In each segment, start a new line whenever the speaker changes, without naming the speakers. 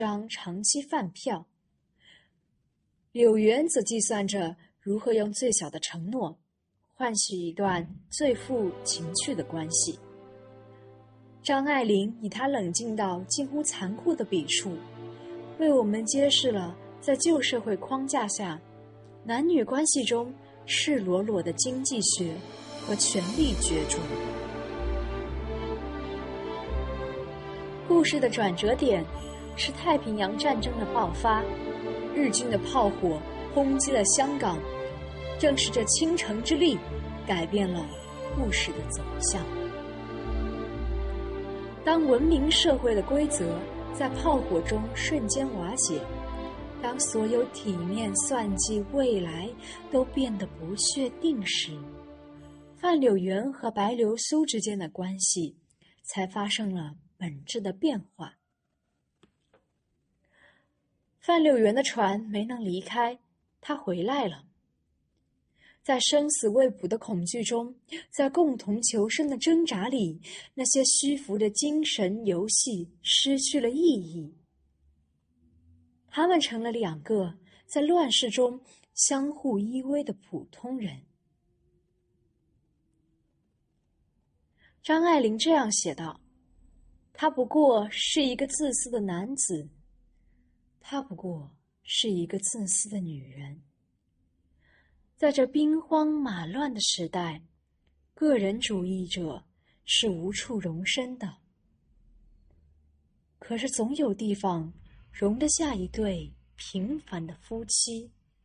张长期饭票。柳原则计算着如何用最小的承诺换取一段最富情趣的关系。张爱玲以她冷静到近乎残酷的笔触，为我们揭示了在旧社会框架下男女关系中赤裸裸的经济学和权力角逐。故事的转折点是太平洋战争的爆发，日军的炮火轰击了香港，正是这倾城之力改变了故事的走向。当文明社会的规则在炮火中瞬间瓦解，当所有体面算计未来都变得不确定时，范柳原和白流苏之间的关系才发生了本质的变化。范柳原的船没能离开，他回来了。在生死未卜的恐惧中，在共同求生的挣扎里，那些虚浮的精神游戏失去了意义。他们成了两个在乱世中相互依偎的普通人。张爱玲这样写道：他不过是一个自私的男子，她不过是一个自私的女人。在这兵荒马乱的时代，个人主义者是无处容身的。可是总有地方容得下一对平凡的夫妻。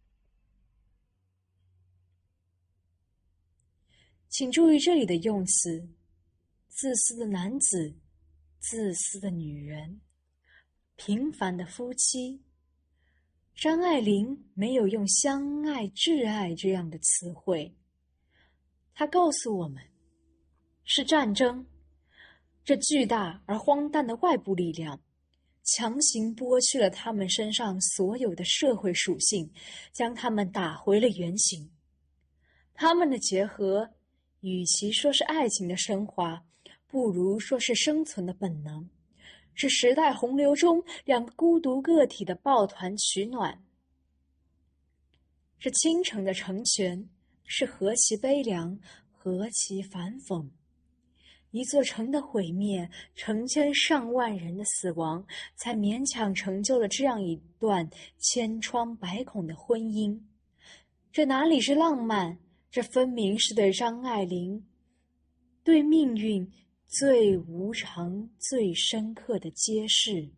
请注意这里的用词：自私的男子，自私的女人，平凡的夫妻。张爱玲没有用相爱、挚爱这样的词汇，她告诉我们，是战争，这巨大而荒诞的外部力量，强行剥去了他们身上所有的社会属性，将他们打回了原形。他们的结合，与其说是爱情的升华，不如说是生存的本能。是时代洪流中两个孤独个体的抱团取暖。是倾城的成全，是何其悲凉，何其反讽。一座城的毁灭，成千上万人的死亡，才勉强成就了这样一段千疮百孔的婚姻。这哪里是浪漫，这分明是对张爱玲对命运最无常、最深刻的揭示。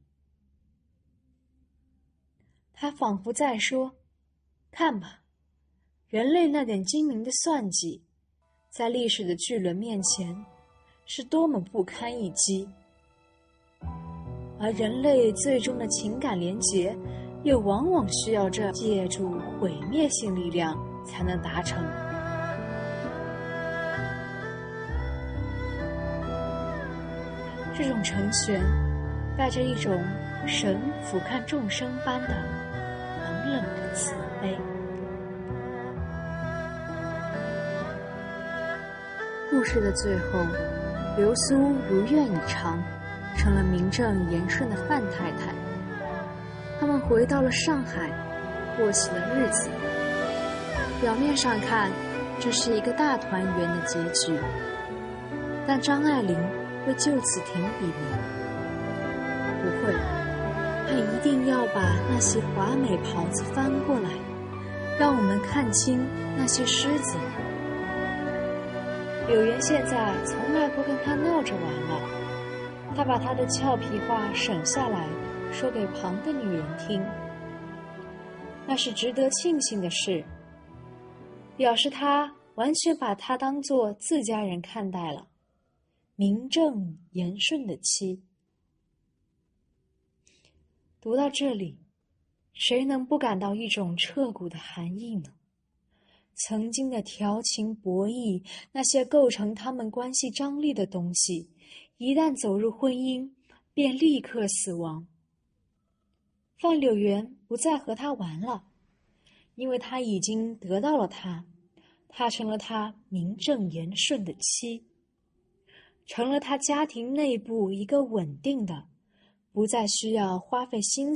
他仿佛在说：看吧，人类那点精明的算计，在历史的巨轮面前，是多么不堪一击。而人类最终的情感连结，又往往需要这借助毁灭性力量才能达成。这种成全，带着一种神俯瞰众生般的冷冷的慈悲。故事的最后，流苏如愿以偿，成了名正言顺的范太太。他们回到了上海，过起了日子。表面上看，这是一个大团圆的结局，但张爱玲会就此停笔吗？不会，她一定要把那些华美袍子翻过来，让我们看清那些狮子。柳原现在从来不跟他闹着玩了，他把他的俏皮话省下来说给旁的女人听，那是值得庆幸的事，表示他完全把她当作自家人看待了，名正言顺的妻。读到这里，谁能不感到一种彻骨的寒意呢？曾经的调情博弈，那些构成他们关系张力的东西，一旦走入婚姻，便立刻死亡。范柳原不再和他玩了，因为他已经得到了他，他成了他名正言顺的妻，成了他家庭内部一个稳定的、 不再需要花费心